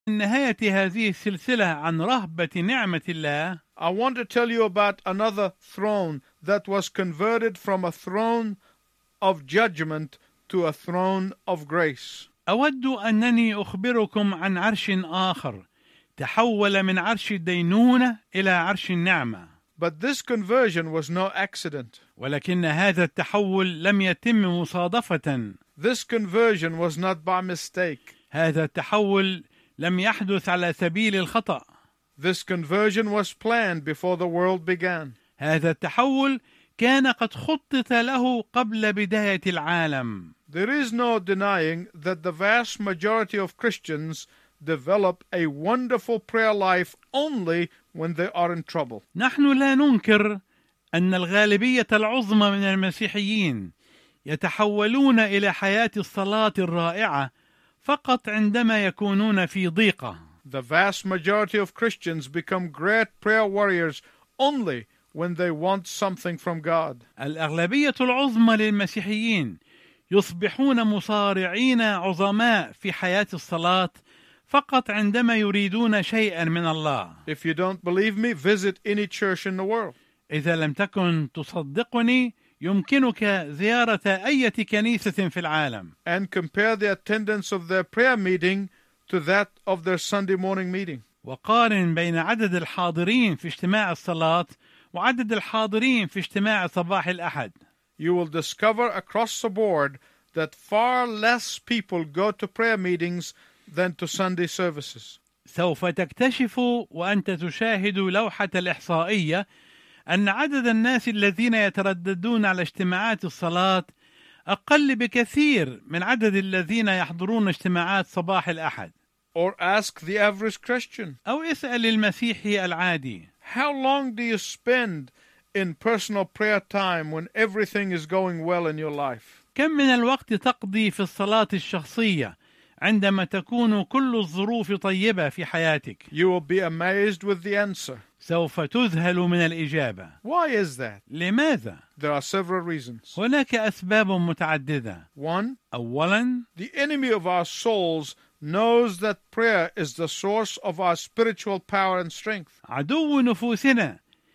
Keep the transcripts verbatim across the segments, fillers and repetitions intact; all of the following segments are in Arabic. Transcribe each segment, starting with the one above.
نهاية هذه السلسلة عن رهبة نعمة الله. I want to tell you about another throne that was converted from a throne of judgment to a throne of grace. أود أنني أخبركم عن عرش آخر تحول من عرش الدينونة إلى عرش النعمة. But this conversion was no accident. ولكن هذا التحول لم يتم مصادفة. This conversion was not by mistake. هذا التحول لم يحدث على سبيل الخطأ. This conversion was planned before the world began. هذا التحول كان قد خطط له قبل بداية العالم. There is no denying that the vast majority of Christians develop a wonderful prayer life only when they are in trouble. نحن لا ننكر أن الغالبية العظمى من المسيحيين يتحولون إلى حياة الصلاة الرائعة فقط عندما يكونون في ضيقة. The vast majority of Christians become great prayer warriors only when they want something from God. الأغلبية العظمى للمسيحيين يصبحون مصارعين عظماء في حياة الصلاة فقط عندما يريدون شيئا من الله. If you don't believe me, visit any church in the world. إذا لم تكن تصدقني يمكنك زيارة أي كنيسة في العالم. And compare the attendance of their prayer meeting to that of their Sunday morning meeting. وقارن بين عدد الحاضرين في اجتماع الصلاة وعدد الحاضرين في اجتماع صباح الأحد. You will discover across the board that far less people go to prayer meetings than to Sunday services. سوف تكتشف وأنت تشاهد لوحة الإحصائية أن عدد الناس الذين يترددون على اجتماعات الصلاة أقل بكثير من عدد الذين يحضرون اجتماعات صباح الأحد. Or ask the average Christian. أو اسأل المسيحي العادي. How long do you spend in personal prayer time when everything is going well in your life? كم من الوقت تقضي في الصلاة الشخصية عندما تكون كل الظروف طيبة في حياتك؟ You will be amazed with the answer. سوف تذهل من الإجابة. Why is that? لماذا؟ There are several reasons. هناك أسباب متعددة. One, أولاً، the enemy of our souls knows that prayer is the source of our spiritual power and strength. عدو نفوسنا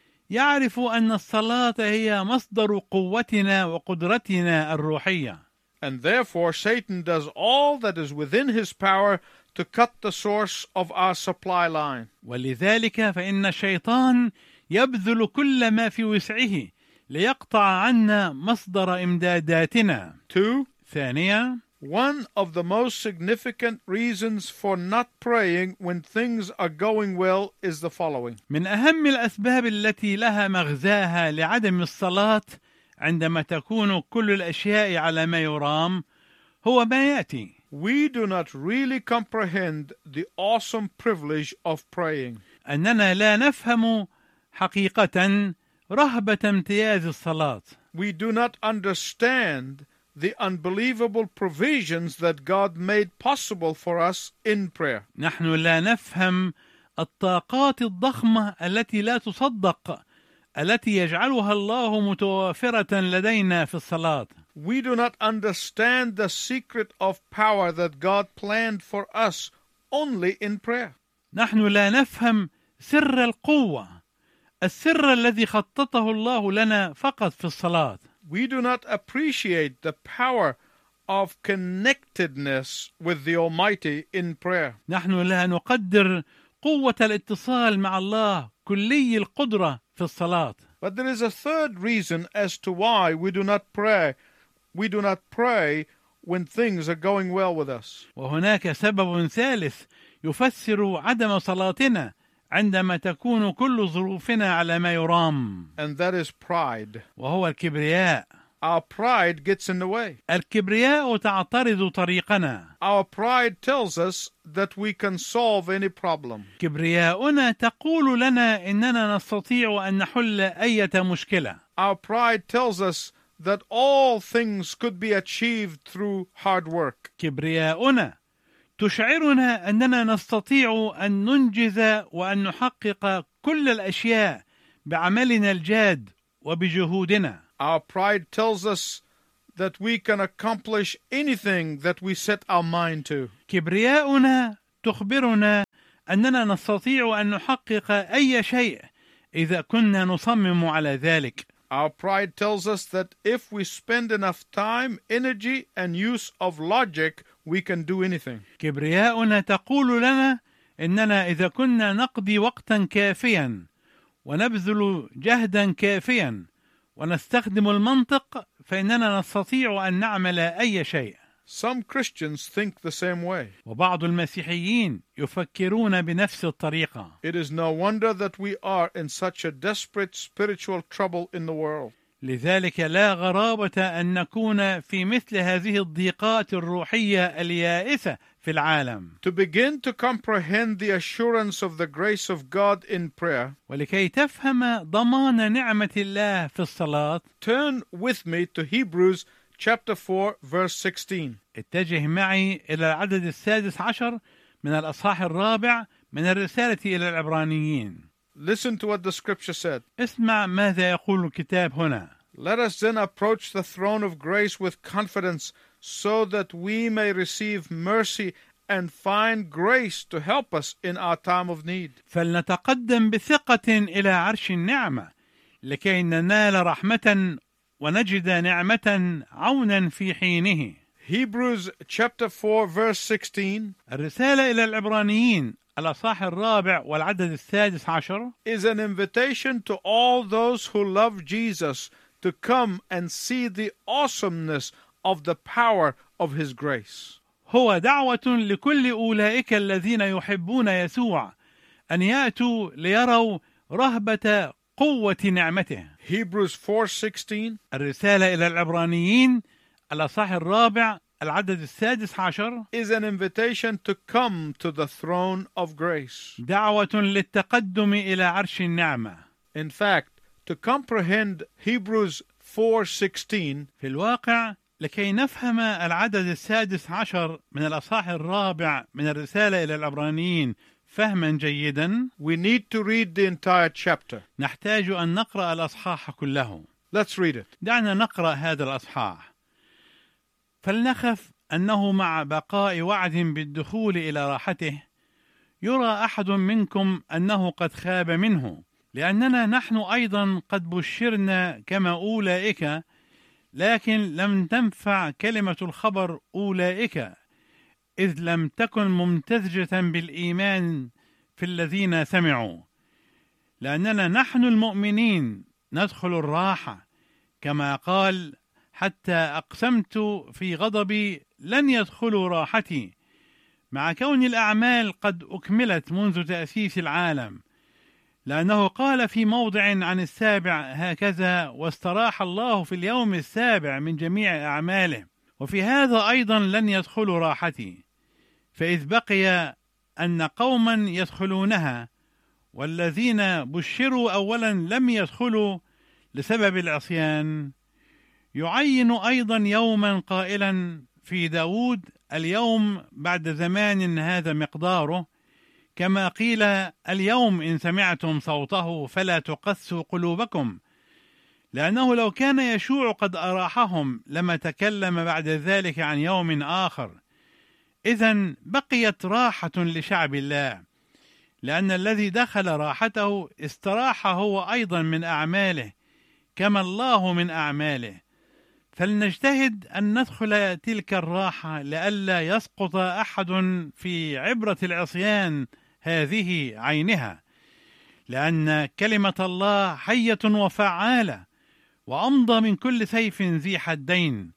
يعرف أن الصلاة هي مصدر قوتنا وقدرتنا الروحية. And therefore Satan does all that is within his power to cut the source of our supply line. ولذلك فإن الشيطان يبذل كل ما في وسعه ليقطع عنا مصدر إمداداتنا. Two, ثانيا، one of the most significant reasons for not praying when things are going well is the following. من أهم الأسباب التي لها مغزاها لعدم الصلاة عندما تكون كل الأشياء على ما يرام هو ما يأتي. We do not really comprehend the awesome privilege of praying. أننا لا نفهم حقيقة رهبة امتياز الصلاة. We do not understand the unbelievable provisions that God made possible for us in prayer. نحن لا نفهم الطاقات الضخمة التي لا تصدق التي يجعلها الله متوافرة لدينا في الصلاة. We do not understand the secret of power that God planned for us only in prayer. نحن لا نفهم سر القوة، السر الذي خططه الله لنا فقط في الصلاة. We do not appreciate the power of connectedness with the Almighty in prayer. نحن لا نقدر قوة الاتصال مع الله كلي القدرة في الصلاة. But there is a third reason as to why we do not pray. We do not pray when things are going well with us. وهناك سبب ثالث يفسر عدم صلاتنا عندما تكون كل ظروفنا على ما يرام. And that is pride. وهو الكبرياء. Our pride gets in the way. الكبرياء تعترض طريقنا. Our pride tells us that we can solve any problem. كبرياؤنا تقول لنا إننا نستطيع أن نحل أي مشكلة. Our pride tells us that all things could be achieved through hard work. كبرياؤنا تشعرنا أننا نستطيع أن ننجز وأن نحقق كل الأشياء بعملنا الجاد وبجهودنا. Our pride tells us that we can accomplish anything that we set our mind to. كبرياؤنا تخبرنا أننا نستطيع أن نحقق أي شيء إذا كنا نصمم على ذلك. Our pride tells us that if we spend enough time, energy, and use of logic, we can do anything. كبرياؤنا تقول لنا إننا إذا كنا نقضي وقتا كافيا ونبذل جهدا كافيا ونستخدم المنطق فإننا نستطيع أن نعمل أي شيء. Some Christians think the same way. وبعض المسيحيين يفكرون بنفس الطريقة. It is no wonder that we are in such a desperate spiritual trouble in the world. لذلك لا غرابة أن نكون في مثل هذه الضيقات الروحية اليائسة في العالم. To begin to comprehend the assurance of the grace of God in prayer, ولكي تفهم ضمان نعمة الله في الصلاة، turn with me to Hebrews chapter four, verse sixteen. اتجه معي إلى العدد السادس عشر من الأصحاح الرابع من الرسالة إلى العبرانيين. Listen to what the scripture said. اسمع ماذا يقول الكتاب هنا. Let us then approach the throne of grace with confidence, so that we may receive mercy and find grace to help us in our time of need. فلنتقدم بثقة إلى عرش النعمة لكي ننال رحمة ونجد نعمة عونا في حينه. Hebrews chapter four, verse sixteen الرسالة إلى العبرانيين الأصحاح الرابع والعدد السادس عشر is an invitation to all those who love Jesus to come and see the awesomeness of the power of His grace. هو دعوة لكل أولئك الذين يحبون يسوع أن يأتوا ليروا رهبة قوة نعمته. Hebrews four sixteen الرسالة إلى العبرانيين الأصحاح الرابع العدد السادس عشر is an invitation to come to the throne of grace. دعوة للتقدم إلى عرش النعمة. In fact, to comprehend Hebrews four sixteen, في الواقع لكي نفهم العدد السادس عشر من الأصحاح الرابع من الرسالة إلى العبرانيين فهما جيدا، we need to read the entire chapter. نحتاج أن نقرأ الأصحاح كله. Let's read it. دعنا نقرأ هذا الأصحاح. فلنخف أنه مع بقاء وعد بالدخول إلى راحته يرى أحد منكم أنه قد خاب منه، لأننا نحن أيضا قد بشرنا كما أولئك، لكن لم تنفع كلمة الخبر أولئك، إذ لم تكن ممتزجة بالإيمان في الذين سمعوا، لأننا نحن المؤمنين ندخل الراحة، كما قال: حتى أقسمت في غضبي لن يدخلوا راحتي، مع كون الأعمال قد أكملت منذ تأسيس العالم. لأنه قال في موضع عن السابع هكذا: واستراح الله في اليوم السابع من جميع أعماله، وفي هذا أيضا لن يدخلوا راحتي. فإذ بقي أن قوما يدخلونها، والذين بشروا أولا لم يدخلوا لسبب العصيان، يعين أيضا يوما قائلا في داود: اليوم بعد زمان هذا مقداره، كما قيل: اليوم إن سمعتم صوته فلا تقسوا قلوبكم. لأنه لو كان يشوع قد أراحهم لما تكلم بعد ذلك عن يوم آخر. إذن بقيت راحة لشعب الله، لأن الذي دخل راحته استراح هو أيضا من أعماله كما الله من أعماله. فلنجتهد أن ندخل تلك الراحة لئلا يسقط أحد في عبرة العصيان هذه عينها، لأن كلمة الله حية وفعالة، وأمضى من كل سيف ذي حدين،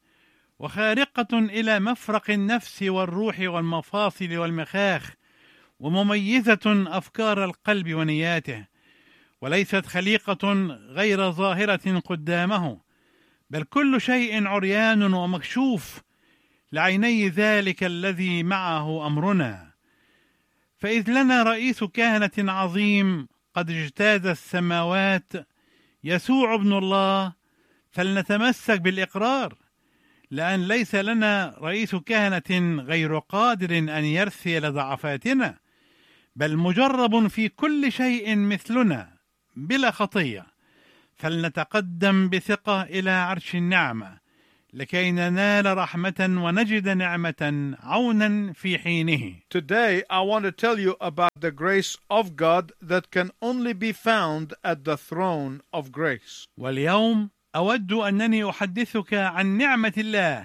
وخارقة إلى مفرق النفس والروح والمفاصل والمخاخ، ومميزة أفكار القلب ونياته، وليست خليقة غير ظاهرة قدامه، بل كل شيء عريان ومكشوف لعيني ذلك الذي معه أمرنا. فإذ لنا رئيس كهنة عظيم قد اجتاز السماوات، يسوع ابن الله، فلنتمسك بالإقرار، لأن ليس لنا رئيس كهنة غير قادر أن يرثي لضعفاتنا، بل مجرب في كل شيء مثلنا بلا خطية. فلنتقدم بثقة إلى عرش النعمة لكي ننال رحمة ونجد نعمة عونا في حينه. Today, I want to tell you about the grace of God that can only be found at the throne of grace. واليوم أود أنني أحدثك عن نعمة الله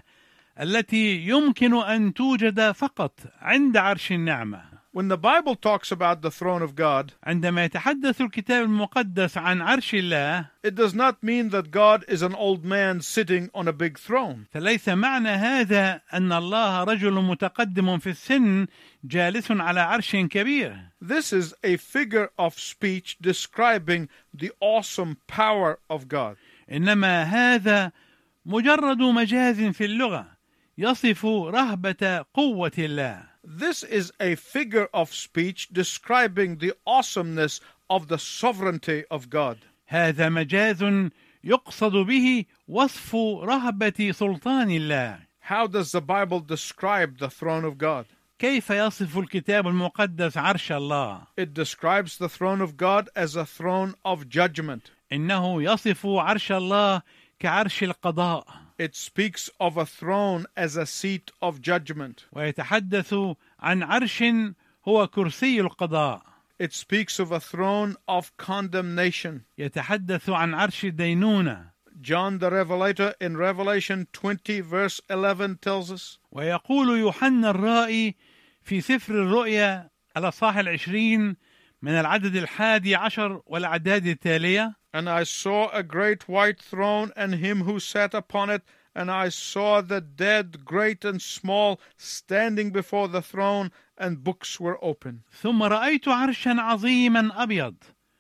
التي يمكن أن توجد فقط عند عرش النعمة. When the Bible talks about the throne of God, عندما يتحدث الكتاب المقدس عن عرش الله، it does not mean that God is an old man sitting on a big throne. فليس معنى هذا أن الله رجل متقدم في السن جالس على عرش كبير. This is a figure of speech describing the awesome power of God. إنما هذا مجرد مجاز في اللغة يصف رهبة قوة الله. This is a figure of speech describing the awesomeness of the sovereignty of God. هذا مجاز يقصد به وصف رهبة سلطان الله. How does the Bible describe the throne of God? كيف يصف الكتاب المقدس عرش الله؟ It describes the throne of God as a throne of judgment. إنه يصف عرش الله كعرش القضاء. It speaks of a throne as a seat of judgment. ويتحدث عن عرش هو كرسي القضاء. It speaks of a throne of condemnation. يتحدث عن عرش الدينونة. John the Revelator in Revelation twenty verse eleven tells us, ويقول يوحنا الرائي في سفر الرؤيا الأصحاح العشرين من العدد الحادي عشر والأعداد التالية: And I saw a great white throne and him who sat upon it, and I saw the dead, great and small, standing before the throne, and books were open. ثم رأيت عرشا عظيما أبيض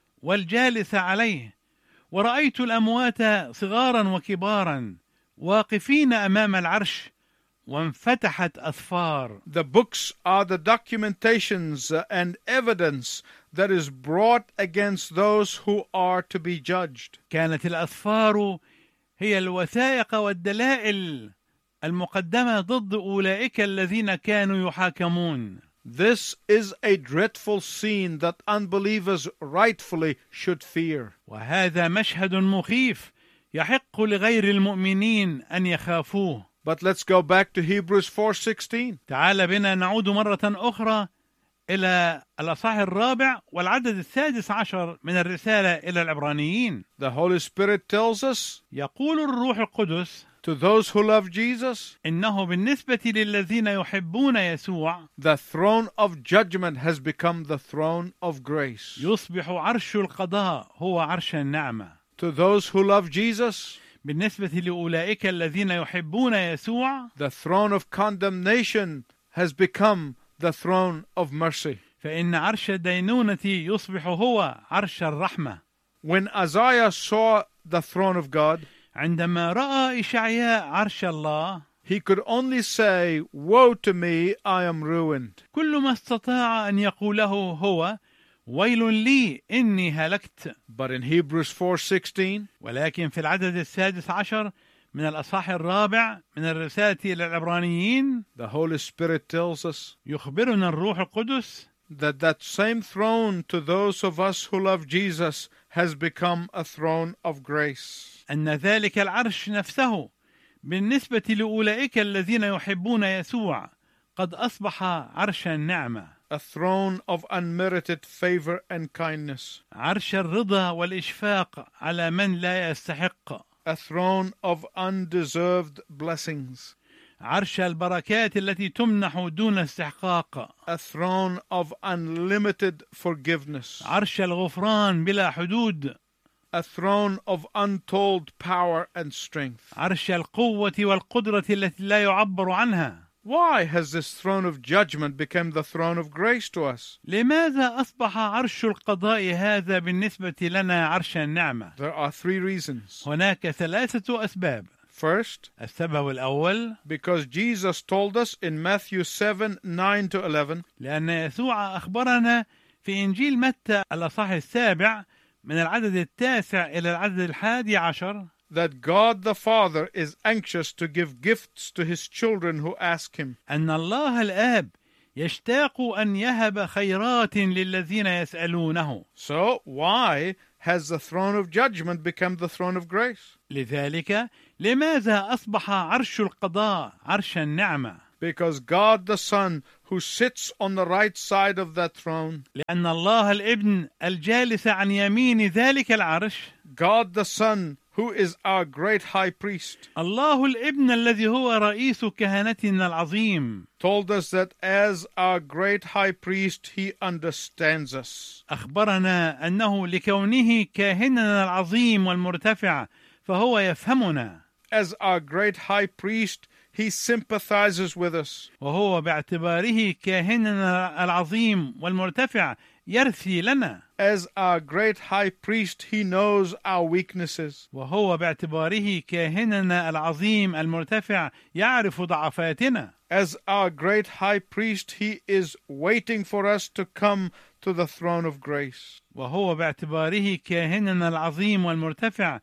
والجالس عليه، ورأيت الأموات صغارا وكبارا واقفين أمام العرش، وانفتحت أسفار. The books are the documentations and evidence that is brought against those who are to be judged. كانت الأسفار هي الوثائق والدلائل المقدمة ضد أولئك الذين كانوا يحاكمون. This is a dreadful scene that unbelievers rightfully should fear. وهذا مشهد مخيف يحق لغير المؤمنين أن يخافوه. But let's go back to Hebrews four sixteen. تعال بنا نعود مرة أخرى إلى الأصحاح الرابع والعدد السادس عشر من الرسالة إلى العبرانيين. The Holy Spirit tells us, يقول الروح القدس to those who love Jesus, إنه بالنسبة للذين يحبون يسوع the throne of judgment has become the throne of grace. يصبح عرش القضاء هو عرش النعمة. To those who love Jesus, بالنسبة لأولئك الذين يحبون يسوع the throne of condemnation has become the throne of mercy. فإن عرش الدينونة يصبح هو عرش الرحمة. When Isaiah saw the throne of God, عندما رأى إشعياء عرش الله he could only say, woe to me, I am ruined. كل ما استطاع أن يقوله هو ويل لي إني هلكت. But in Hebrews four sixteen, ولكن في العدد السادس عشر من الأصحاح الرابع من الرسالة إلى العبرانيين the Holy Spirit tells us يخبرنا الروح القدس that that same throne to those of us who love Jesus has become a throne of grace. أن ذلك العرش نفسه بالنسبة لأولئك الذين يحبون يسوع قد أصبح عرش النعمة. A throne of unmerited favor and kindness. عرش الرضا والإشفاق على من لا يستحق. A throne of undeserved blessings. عرش البركات التي تمنح دون استحقاق. A throne of unlimited forgiveness. عرش الغفران بلا حدود. A throne of untold power and strength. عرش القوة والقدرة التي لا يعبر عنها. Why has this throne of judgment become the throne of grace to us? لماذا أصبح عرش القضاء هذا بالنسبة لنا عرش النعمة؟ There are three reasons. هناك ثلاثة أسباب. First, السبب الأول because Jesus told us in Matthew seven nine to eleven, لأن يسوع أخبرنا في إنجيل متى الأصحاح السابع من العدد التاسع إلى العدد الحادي عشر that God the Father is anxious to give gifts to his children who ask him. أن الله الآب يشتاق أن يهب خيرات للذين يسألونه. So why has the throne of judgment become the throne of grace? لذلك لماذا أصبح عرش القضاء عرش النعمة؟ Because God the Son, who sits on the right side of that throne, لأن الله الابن الجالس عن يمين ذلك العرش، God the Son, who is our great high priest, الله الابن الذي هو رئيس كهنتنا العظيم، told us that as our great high priest, he understands us. أخبرنا أنه لكونه كاهننا العظيم والمرتفع فهو يفهمنا. As our great high priest, he sympathizes with us. وهو باعتباره كاهننا العظيم والمرتفع يرثي لنا. As our great high priest, he knows our weaknesses. وهو باعتباره كاهننا العظيم المرتفع يعرف ضعفاتنا. As our great high priest, he is waiting for us to come to the throne of grace. وهو باعتباره كاهننا العظيم والمرتفع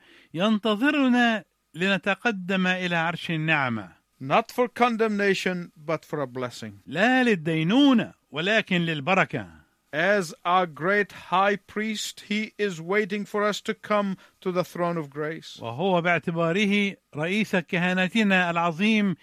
ينتظرنا لنتقدم إلى عرش النعمة. Not for condemnation, but for a blessing. لا للدينونة ولكن للبركة. As our great high priest, he is waiting for us to come to the throne of grace. وهو باعتباره رئيس كهنتنا العظيم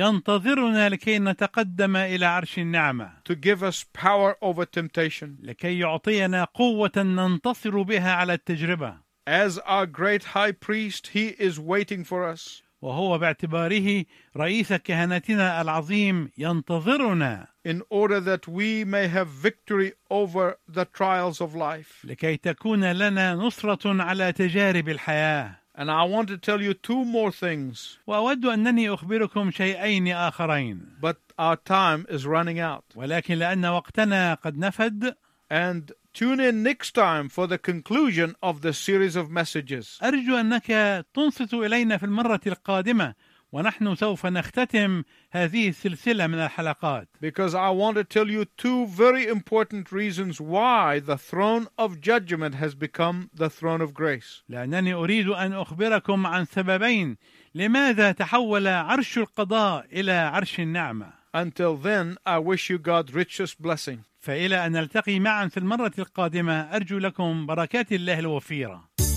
ينتظرنا لكي نتقدم إلى عرش النعمة. To give us power over temptation. لكي يعطينا قوة ننتصر بها على التجربة. As our great high priest, he is waiting for us. وهو باعتباره رئيس كهنتنا العظيم ينتظرنا. In order that we may have victory over the trials of life. لكي تكون لنا نصرة على تجارب الحياة. And I want to tell you two more things. وأود أنني أخبركم شيئين آخرين. But our time is running out. ولكن لأن وقتنا قد نفد. And tune in next time for the conclusion of the series of messages. أرجو أنك تنصت إلينا في المرة القادمة ونحن سوف نختتم هذه السلسلة من الحلقات. Because I want to tell you two very important reasons why the throne of judgment has become the throne of grace. لأنني أريد أن أخبركم عن سببين لماذا تحول عرش القضاء إلى عرش النعمة. Until then, I wish you God's richest blessing. فإلى أن نلتقي معا في المرة القادمة أرجو لكم بركات الله الوفيرة.